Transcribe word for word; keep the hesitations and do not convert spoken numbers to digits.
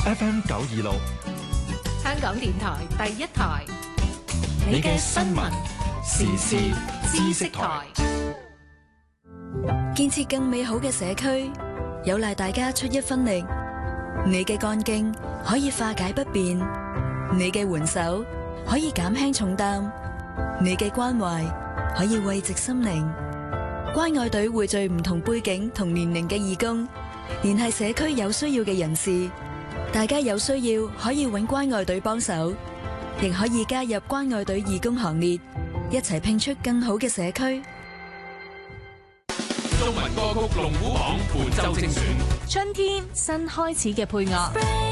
F M 九二六， 香港電台第一台， 你嘅新聞時事知識台。 建設更美好嘅社區，有賴大家出一分力。你嘅幹勁可以化解不便，你嘅援手可以減輕重擔，你嘅關懷可以慰藉心靈。關愛隊匯聚唔同背景同年齡嘅義工，聯繫社區有需要嘅人士。大家有需要可以搵關愛隊幫手，亦可以加入關愛隊義工行列，一齊拼出更好嘅社區。 中文歌曲龍虎榜本周精選， 春天新開始嘅配樂。